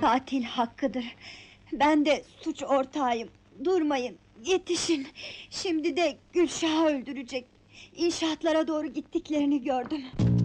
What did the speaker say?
Katil Hakkı'dır. Ben de suç ortağıyım. Durmayın, yetişin! Şimdi de Gülşah'ı öldürecek. İnşaatlara doğru gittiklerini gördüm.